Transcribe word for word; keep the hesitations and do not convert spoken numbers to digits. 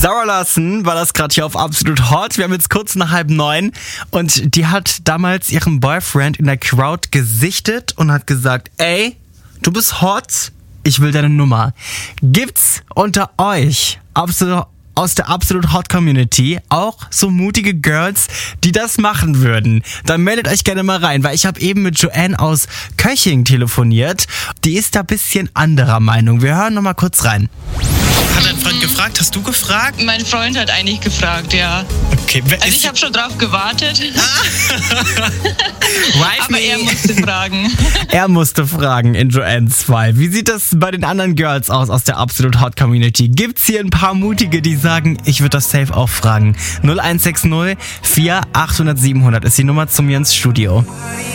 Zara Larsson war das gerade hier auf Absolut Hot. Wir haben jetzt kurz nach halb neun und die hat damals ihren Boyfriend in der Crowd gesichtet und hat gesagt, ey, du bist hot, ich will deine Nummer. Gibt's unter euch absolut aus der Absolut Hot Community auch so mutige Girls, die das machen würden? Dann meldet euch gerne mal rein, weil ich habe eben mit Joanne aus Köching telefoniert. Die ist da ein bisschen anderer Meinung. Wir hören noch mal kurz rein. Hat dein Freund gefragt? Hast du gefragt? Mein Freund hat eigentlich gefragt, ja. Okay. Also ich habe schon drauf gewartet. Aber me. er musste fragen. Er musste fragen in Joanne's Fall. Wie sieht das bei den anderen Girls aus aus der Absolut Hot Community? Gibt's hier ein paar Mutige, die sagen, ich würde das safe auch fragen? null eins sechs null vier achthundert siebenhundert ist die Nummer zu mir ins Studio.